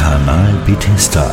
Kanal Bethesda.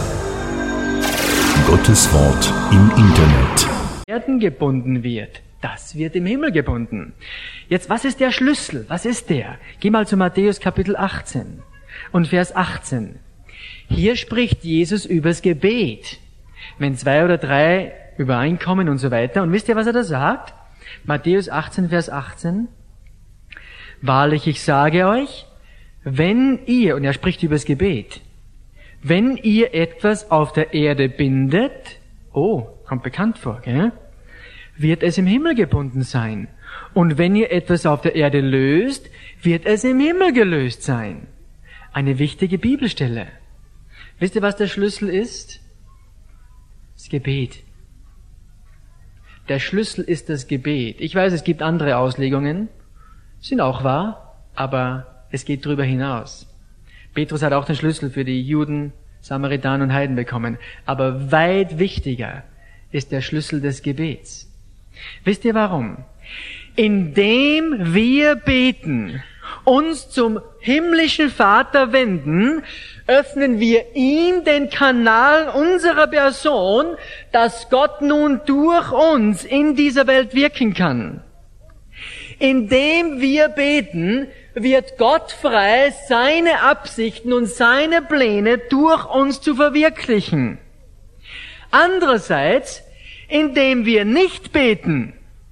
Gottes Wort im Internet. Erden gebunden wird, das wird im Himmel gebunden. Jetzt, was ist der Schlüssel? Was ist der? Geh mal zu Matthäus Kapitel 18 und Vers 18. Hier spricht Jesus übers Gebet. Wenn 2 oder 3 übereinkommen und so weiter. Und wisst ihr, was er da sagt? Matthäus 18, Vers 18. Wahrlich, ich sage euch, wenn ihr, und er spricht übers Gebet, wenn ihr etwas auf der Erde bindet, oh, kommt bekannt vor, gell? Wird es im Himmel gebunden sein. Und wenn ihr etwas auf der Erde löst, wird es im Himmel gelöst sein. Eine wichtige Bibelstelle. Wisst ihr, was der Schlüssel ist? Das Gebet. Der Schlüssel ist das Gebet. Ich weiß, es gibt andere Auslegungen, sind auch wahr, aber es geht darüber hinaus. Petrus hat auch den Schlüssel für die Juden, Samaritaner und Heiden bekommen. Aber weit wichtiger ist der Schlüssel des Gebets. Wisst ihr warum? Indem wir beten, uns zum himmlischen Vater wenden, öffnen wir ihm den Kanal unserer Person, dass Gott nun durch uns in dieser Welt wirken kann. Indem wir beten, wird Gott frei, seine Absichten und seine Pläne durch uns zu verwirklichen. Andererseits, indem wir nicht beten,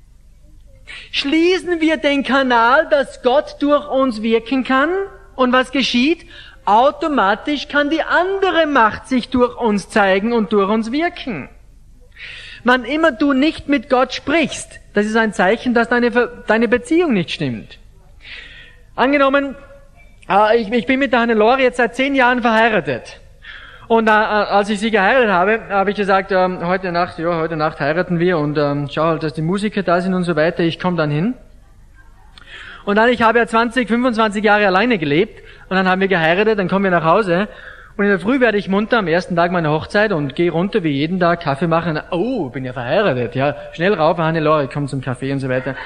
schließen wir den Kanal, dass Gott durch uns wirken kann. Und was geschieht? Automatisch kann die andere Macht sich durch uns zeigen und durch uns wirken. Wann immer du nicht mit Gott sprichst, das ist ein Zeichen, dass deine Beziehung nicht stimmt. Angenommen, ich bin mit der Hannelore jetzt seit 10 Jahren verheiratet. Und als ich sie geheiratet habe, habe ich gesagt, heute Nacht heiraten wir und schau halt, dass die Musiker da sind und so weiter, ich komme dann hin. Und dann, ich habe ja 20, 25 Jahre alleine gelebt und dann haben wir geheiratet, dann kommen wir nach Hause und in der Früh werde ich munter am ersten Tag meiner Hochzeit und gehe runter wie jeden Tag Kaffee machen. Oh, bin ja verheiratet, ja, schnell rauf, Hannelore, komm zum Kaffee und so weiter.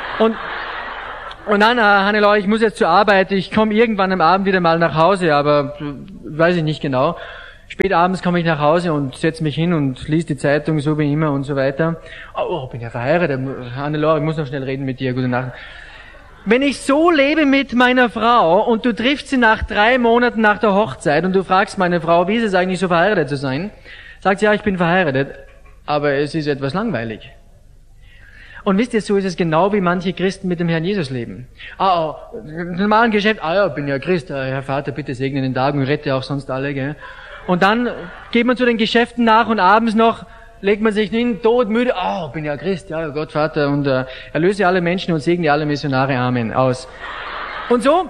Und dann, Hannelore, ich muss jetzt zur Arbeit, ich komme irgendwann am Abend wieder mal nach Hause, aber weiß ich nicht genau. Spät abends komme ich nach Hause und setze mich hin und lese die Zeitung, so wie immer und so weiter. Oh, bin ja verheiratet, Hannelore, ich muss noch schnell reden mit dir, gute Nacht. Wenn ich so lebe mit meiner Frau und du triffst sie nach 3 Monaten nach der Hochzeit und du fragst meine Frau, wie ist es eigentlich so verheiratet zu sein, sagt sie, ja, ich bin verheiratet, aber es ist etwas langweilig. Und wisst ihr, so ist es genau wie manche Christen mit dem Herrn Jesus leben. Im normalen Geschäft, ja, bin ja Christ, Herr Vater, bitte segne den Tag und rette auch sonst alle, gell. Und dann geht man zu den Geschäften nach und abends noch legt man sich hin, todmüde, bin ja Christ, ja, Gott Vater, und erlöse alle Menschen und segne alle Missionare, Amen, aus. Und so.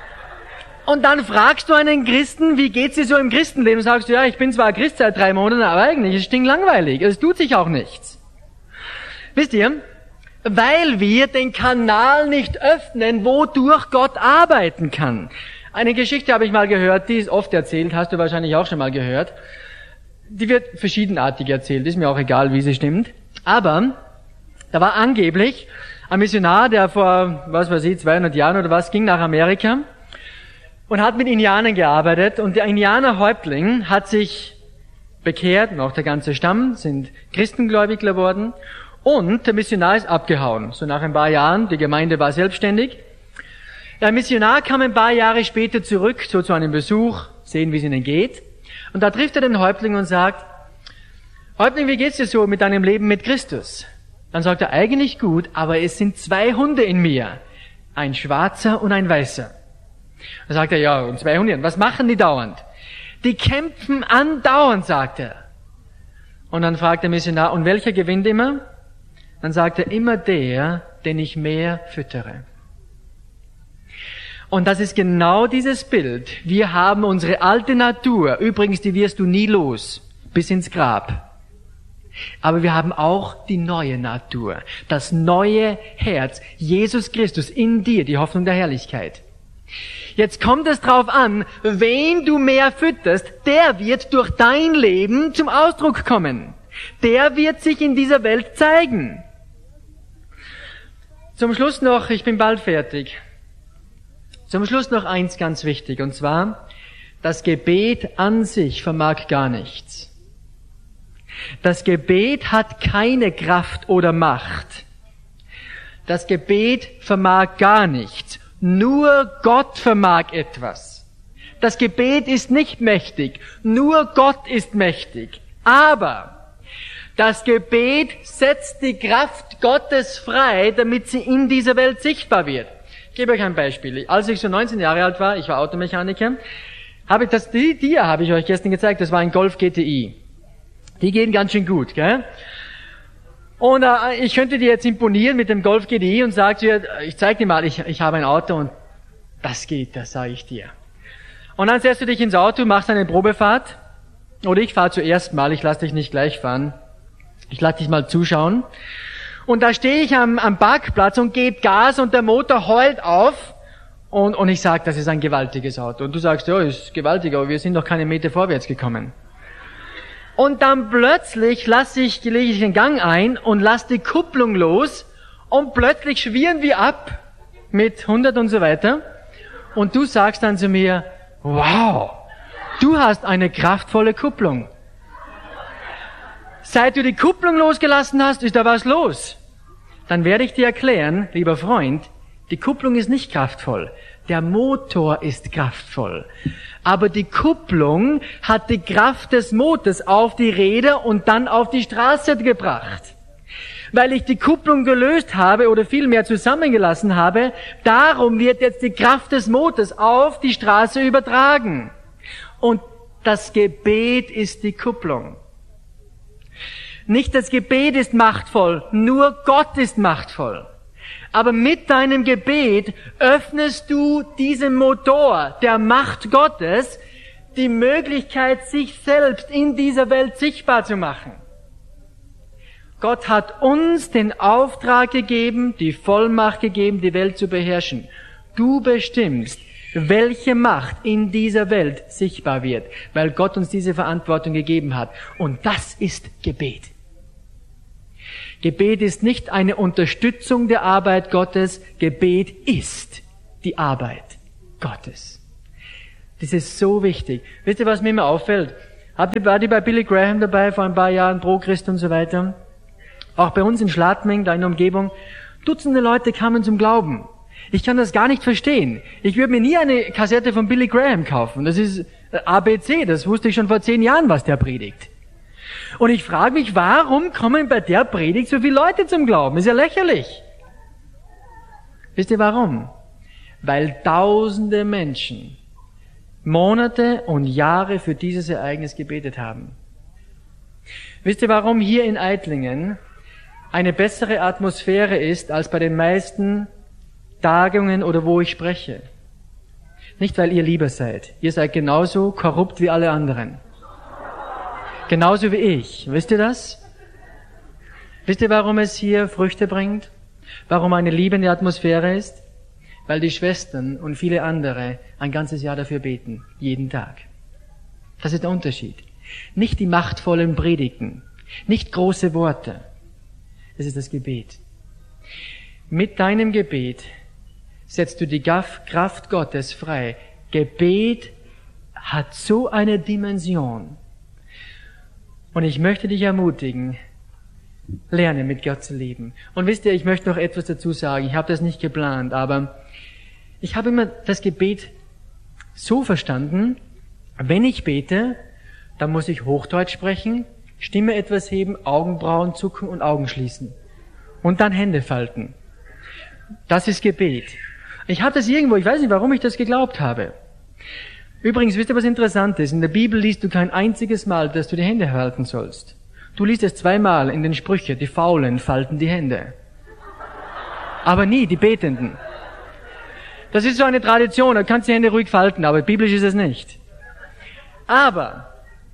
Und dann fragst du einen Christen, wie geht's dir so im Christenleben? Und sagst du, ja, ich bin zwar Christ seit 3 Monaten, aber eigentlich ist es stinklangweilig. Es tut sich auch nichts. Wisst ihr? Weil wir den Kanal nicht öffnen, wodurch Gott arbeiten kann. Eine Geschichte habe ich mal gehört, die ist oft erzählt, hast du wahrscheinlich auch schon mal gehört. Die wird verschiedenartig erzählt, ist mir auch egal, wie sie stimmt. Aber da war angeblich ein Missionar, der vor, 200 Jahren oder was, ging nach Amerika und hat mit Indianern gearbeitet. Und der Indianerhäuptling hat sich bekehrt, und auch der ganze Stamm sind Christengläubig geworden. Und der Missionar ist abgehauen. So nach ein paar Jahren, die Gemeinde war selbstständig. Der Missionar kam ein paar Jahre später zurück, so zu einem Besuch, sehen, wie es ihnen geht. Und da trifft er den Häuptling und sagt, Häuptling, wie geht's dir so mit deinem Leben mit Christus? Dann sagt er, eigentlich gut, aber es sind 2 Hunde in mir. Ein schwarzer und ein weißer. Dann sagt er, ja, und 2 Hunde, was machen die dauernd? Die kämpfen andauernd, sagt er. Und dann fragt der Missionar, und welcher gewinnt immer? Dann sagt er, immer der, den ich mehr füttere. Und das ist genau dieses Bild. Wir haben unsere alte Natur, übrigens, die wirst du nie los, bis ins Grab. Aber wir haben auch die neue Natur, das neue Herz, Jesus Christus in dir, die Hoffnung der Herrlichkeit. Jetzt kommt es drauf an, wen du mehr fütterst, der wird durch dein Leben zum Ausdruck kommen. Der wird sich in dieser Welt zeigen. Zum Schluss noch, ich bin bald fertig. Zum Schluss noch eins ganz wichtig, und zwar, Das Gebet an sich vermag gar nichts. Das Gebet hat keine Kraft oder Macht. Das Gebet vermag gar nichts. Nur Gott vermag etwas. Das Gebet ist nicht mächtig. Nur Gott ist mächtig. Aber das Gebet setzt die Kraft Gottes frei, damit sie in dieser Welt sichtbar wird. Ich gebe euch ein Beispiel. Als ich so 19 Jahre alt war, ich war Automechaniker, habe ich euch gestern gezeigt, das war ein Golf GTI. Die gehen ganz schön gut, gell? Und ich könnte dir jetzt imponieren mit dem Golf GTI und sage dir, ich zeig dir mal, ich habe ein Auto und das geht, das sage ich dir. Und dann setzt du dich ins Auto, machst eine Probefahrt, oder ich fahre zuerst mal, ich lasse dich nicht gleich fahren, ich lasse dich mal zuschauen. Und da stehe ich am Parkplatz und gebe Gas und der Motor heult auf. Und ich sage, das ist ein gewaltiges Auto. Und du sagst, ja, ist gewaltig, aber wir sind noch keine Meter vorwärts gekommen. Und dann plötzlich lege ich den Gang ein und lasse die Kupplung los und plötzlich schwirren wir ab mit 100 und so weiter. Und du sagst dann zu mir, wow, du hast eine kraftvolle Kupplung. Seit du die Kupplung losgelassen hast, ist da was los. Dann werde ich dir erklären, lieber Freund, die Kupplung ist nicht kraftvoll. Der Motor ist kraftvoll. Aber die Kupplung hat die Kraft des Motors auf die Räder und dann auf die Straße gebracht. Weil ich die Kupplung gelöst habe oder vielmehr zusammengelassen habe, darum wird jetzt die Kraft des Motors auf die Straße übertragen. Und das Gebet ist die Kupplung. Nicht das Gebet ist machtvoll, nur Gott ist machtvoll. Aber mit deinem Gebet öffnest du diesem Motor der Macht Gottes die Möglichkeit, sich selbst in dieser Welt sichtbar zu machen. Gott hat uns den Auftrag gegeben, die Vollmacht gegeben, die Welt zu beherrschen. Du bestimmst, welche Macht in dieser Welt sichtbar wird, weil Gott uns diese Verantwortung gegeben hat. Und das ist Gebet. Gebet ist nicht eine Unterstützung der Arbeit Gottes. Gebet ist die Arbeit Gottes. Das ist so wichtig. Wisst ihr, was mir immer auffällt? War die bei Billy Graham dabei vor ein paar Jahren, Pro Christ und so weiter? Auch bei uns in Schladming, da in der Umgebung, Dutzende Leute kamen zum Glauben. Ich kann das gar nicht verstehen. Ich würde mir nie eine Kassette von Billy Graham kaufen. Das ist ABC, das wusste ich schon vor 10 Jahren, was der predigt. Und ich frage mich, warum kommen bei der Predigt so viele Leute zum Glauben? Ist ja lächerlich. Wisst ihr warum? Weil tausende Menschen Monate und Jahre für dieses Ereignis gebetet haben. Wisst ihr, warum hier in Eitlingen eine bessere Atmosphäre ist als bei den meisten Tagungen oder wo ich spreche? Nicht, weil ihr lieber seid. Ihr seid genauso korrupt wie alle anderen. Genauso wie ich. Wisst ihr das? Wisst ihr, warum es hier Früchte bringt? Warum eine liebende Atmosphäre ist? Weil die Schwestern und viele andere ein ganzes Jahr dafür beten. Jeden Tag. Das ist der Unterschied. Nicht die machtvollen Predigten. Nicht große Worte. Es ist das Gebet. Mit deinem Gebet setzt du die Kraft Gottes frei. Gebet hat so eine Dimension. Und ich möchte dich ermutigen, lerne mit Gott zu leben. Und wisst ihr, ich möchte noch etwas dazu sagen. Ich habe das nicht geplant, aber ich habe immer das Gebet so verstanden, wenn ich bete, dann muss ich Hochdeutsch sprechen, Stimme etwas heben, Augenbrauen zucken und Augen schließen. Und dann Hände falten. Das ist Gebet. Ich habe das irgendwo, ich weiß nicht, warum ich das geglaubt habe. Übrigens, wisst ihr, was interessant ist? In der Bibel liest du kein einziges Mal, dass du die Hände halten sollst. Du liest es 2-mal in den Sprüchen, die Faulen falten die Hände. Aber nie die Betenden. Das ist so eine Tradition, da kannst du die Hände ruhig falten, aber biblisch ist es nicht. Aber,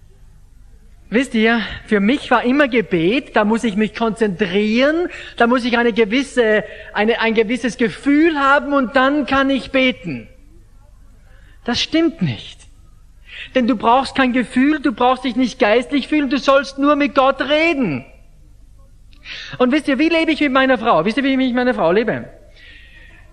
wisst ihr, für mich war immer Gebet, da muss ich mich konzentrieren, da muss ich ein gewisses Gefühl haben und dann kann ich beten. Das stimmt nicht. Denn du brauchst kein Gefühl, du brauchst dich nicht geistlich fühlen, du sollst nur mit Gott reden. Und wisst ihr, wie lebe ich mit meiner Frau? Wisst ihr, wie ich mit meiner Frau lebe?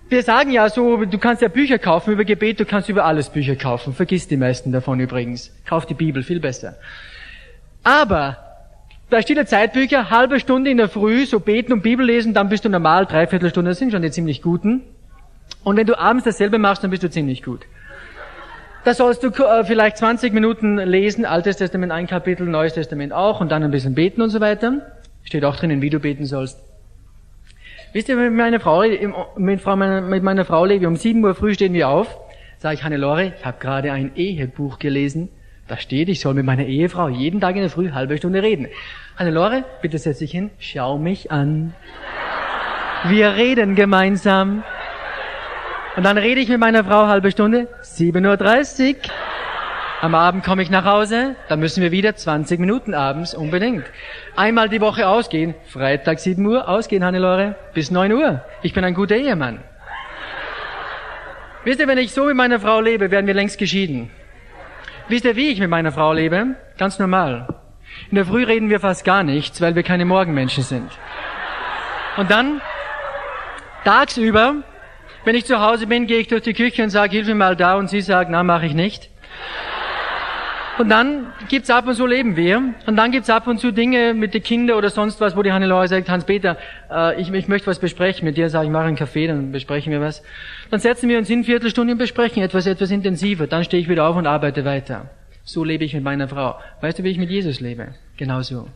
Wir sagen ja so, du kannst ja Bücher kaufen über Gebet, du kannst über alles Bücher kaufen. Vergiss die meisten davon übrigens. Kauf die Bibel, viel besser. Aber bei stille Zeitbücher, halbe Stunde in der Früh, so beten und Bibel lesen, dann bist du normal, 3/4 Stunde, das sind schon die ziemlich guten. Und wenn du abends dasselbe machst, dann bist du ziemlich gut. Da sollst du vielleicht 20 Minuten lesen, Altes Testament ein Kapitel, Neues Testament auch, und dann ein bisschen beten und so weiter. Steht auch drinnen, wie du beten sollst. Wisst ihr, mit meiner Frau lebe ich, um 7 Uhr früh stehen wir auf, sage ich, Hannelore, ich habe gerade ein Ehebuch gelesen, da steht, ich soll mit meiner Ehefrau jeden Tag in der Früh halbe Stunde reden. Hannelore, bitte setz dich hin, schau mich an. Wir reden gemeinsam. Und dann rede ich mit meiner Frau halbe Stunde, 7:30 Uhr. Am Abend komme ich nach Hause, dann müssen wir wieder 20 Minuten abends, unbedingt. Einmal die Woche ausgehen, Freitag 7 Uhr, ausgehen, Hannelore, bis 9 Uhr. Ich bin ein guter Ehemann. Wisst ihr, wenn ich so mit meiner Frau lebe, werden wir längst geschieden. Wisst ihr, wie ich mit meiner Frau lebe? Ganz normal. In der Früh reden wir fast gar nichts, weil wir keine Morgenmenschen sind. Und dann, tagsüber, wenn ich zu Hause bin, gehe ich durch die Küche und sage, hilf mir mal da, und sie sagt, na, mache ich nicht. Und dann gibt's ab und zu leben wir. Und dann gibt's ab und zu Dinge mit den Kindern oder sonst was, wo die Hannelore sagt, Hans-Peter, ich möchte was besprechen mit dir. Sag ich, mache einen Kaffee, dann besprechen wir was. Dann setzen wir uns in 1/4 und besprechen etwas intensiver. Dann stehe ich wieder auf und arbeite weiter. So lebe ich mit meiner Frau. Weißt du, wie ich mit Jesus lebe? Genau so.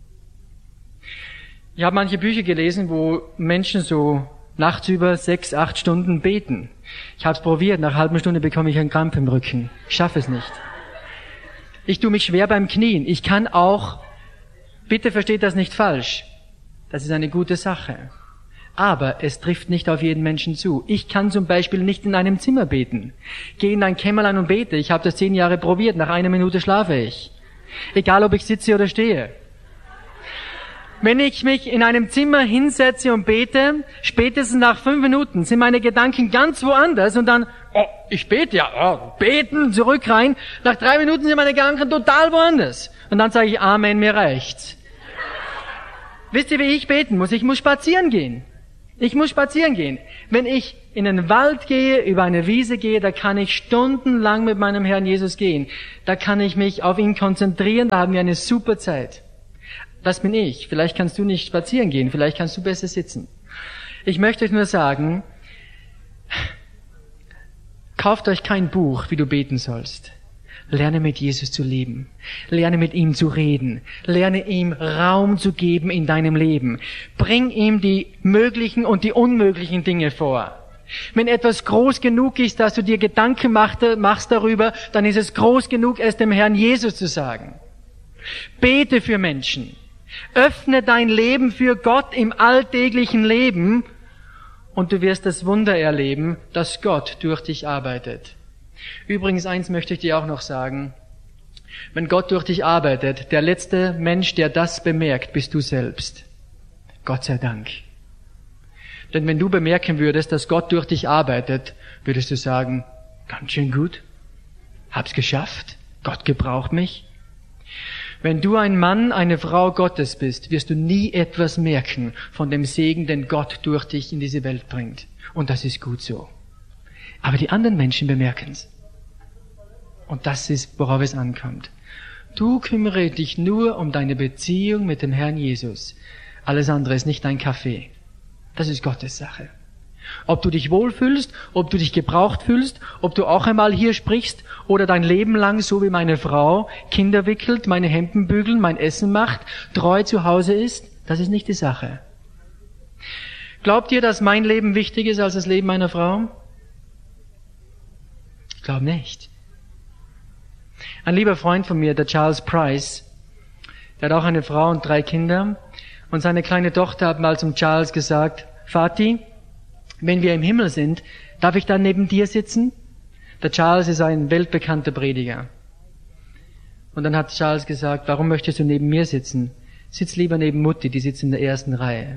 Ich habe manche Bücher gelesen, wo Menschen so nachts über 6, 8 Stunden beten. Ich habe es probiert, nach einer halben Stunde bekomme ich einen Krampf im Rücken. Ich schaffe es nicht. Ich tue mich schwer beim Knien. Ich kann auch, bitte versteht das nicht falsch, das ist eine gute Sache. Aber es trifft nicht auf jeden Menschen zu. Ich kann zum Beispiel nicht in einem Zimmer beten. Gehe in ein Kämmerlein und bete. Ich habe das 10 Jahre probiert. Nach 1 Minute schlafe ich. Egal, ob ich sitze oder stehe. Wenn ich mich in einem Zimmer hinsetze und bete, spätestens nach 5 Minuten sind meine Gedanken ganz woanders und dann, ich bete ja, beten, zurück rein. Nach 3 Minuten sind meine Gedanken total woanders. Und dann sage ich, Amen, mir reicht's. Wisst ihr, wie ich beten muss? Ich muss spazieren gehen. Ich muss spazieren gehen. Wenn ich in den Wald gehe, über eine Wiese gehe, da kann ich stundenlang mit meinem Herrn Jesus gehen. Da kann ich mich auf ihn konzentrieren, da haben wir eine super Zeit. Das bin ich. Vielleicht kannst du nicht spazieren gehen, vielleicht kannst du besser sitzen. Ich möchte euch nur sagen, kauft euch kein Buch, wie du beten sollst. Lerne mit Jesus zu leben. Lerne mit ihm zu reden. Lerne ihm Raum zu geben in deinem Leben. Bring ihm die möglichen und die unmöglichen Dinge vor. Wenn etwas groß genug ist, dass du dir Gedanken machst darüber, dann ist es groß genug, es dem Herrn Jesus zu sagen. Bete für Menschen. Öffne dein Leben für Gott im alltäglichen Leben und du wirst das Wunder erleben, dass Gott durch dich arbeitet. Übrigens, eins möchte ich dir auch noch sagen. Wenn Gott durch dich arbeitet, der letzte Mensch, der das bemerkt, bist du selbst. Gott sei Dank. Denn wenn du bemerken würdest, dass Gott durch dich arbeitet, würdest du sagen, ganz schön gut, hab's geschafft, Gott gebraucht mich. Wenn du ein Mann, eine Frau Gottes bist, wirst du nie etwas merken von dem Segen, den Gott durch dich in diese Welt bringt. Und das ist gut so. Aber die anderen Menschen bemerken's. Und das ist, worauf es ankommt. Du kümmere dich nur um deine Beziehung mit dem Herrn Jesus. Alles andere ist nicht dein Kaffee. Das ist Gottes Sache. Ob du dich wohlfühlst, ob du dich gebraucht fühlst, ob du auch einmal hier sprichst oder dein Leben lang, so wie meine Frau, Kinder wickelt, meine Hemden bügelt, mein Essen macht, treu zu Hause ist, das ist nicht die Sache. Glaubt ihr, dass mein Leben wichtiger ist als das Leben meiner Frau? Ich glaube nicht. Ein lieber Freund von mir, der Charles Price, der hat auch eine Frau und 3 Kinder und seine kleine Tochter hat mal zum Charles gesagt, Vati, wenn wir im Himmel sind, darf ich dann neben dir sitzen? Der Charles ist ein weltbekannter Prediger. Und dann hat Charles gesagt, warum möchtest du neben mir sitzen? Sitz lieber neben Mutti, die sitzt in der ersten Reihe.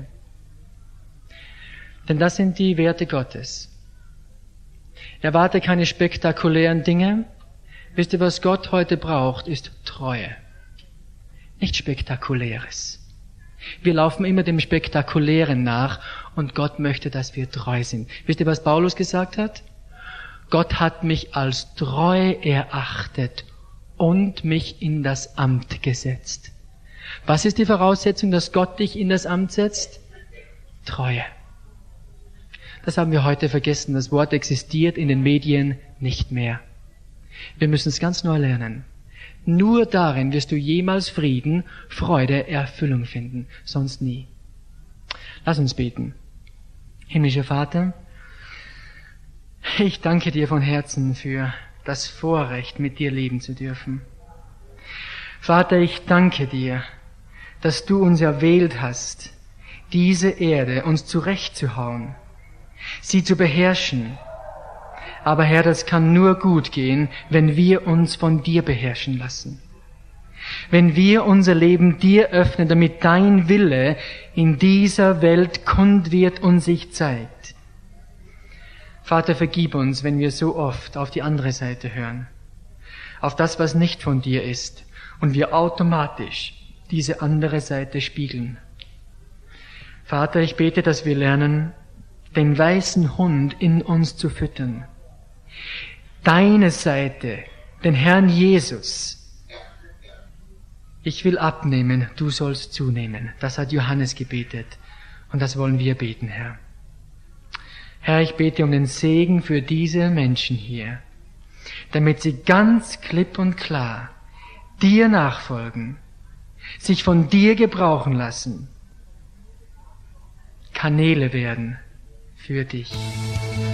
Denn das sind die Werte Gottes. Erwarte keine spektakulären Dinge. Wisst ihr, was Gott heute braucht, ist Treue. Nicht Spektakuläres. Wir laufen immer dem Spektakulären nach und Gott möchte, dass wir treu sind. Wisst ihr, was Paulus gesagt hat? Gott hat mich als treu erachtet und mich in das Amt gesetzt. Was ist die Voraussetzung, dass Gott dich in das Amt setzt? Treue. Das haben wir heute vergessen. Das Wort existiert in den Medien nicht mehr. Wir müssen es ganz neu lernen. Nur darin wirst du jemals Frieden, Freude, Erfüllung finden, sonst nie. Lass uns beten. Himmlischer Vater, ich danke dir von Herzen für das Vorrecht, mit dir leben zu dürfen. Vater, ich danke dir, dass du uns erwählt hast, diese Erde uns zurechtzuhauen, sie zu beherrschen. Aber Herr, das kann nur gut gehen, wenn wir uns von dir beherrschen lassen. Wenn wir unser Leben dir öffnen, damit dein Wille in dieser Welt kund wird und sich zeigt. Vater, vergib uns, wenn wir so oft auf die andere Seite hören, auf das, was nicht von dir ist, und wir automatisch diese andere Seite spiegeln. Vater, ich bete, dass wir lernen, den weißen Hund in uns zu füttern. Deine Seite, den Herrn Jesus. Ich will abnehmen, du sollst zunehmen. Das hat Johannes gebetet. Und das wollen wir beten, Herr. Herr, ich bete um den Segen für diese Menschen hier, damit sie ganz klipp und klar dir nachfolgen, sich von dir gebrauchen lassen, Kanäle werden für dich.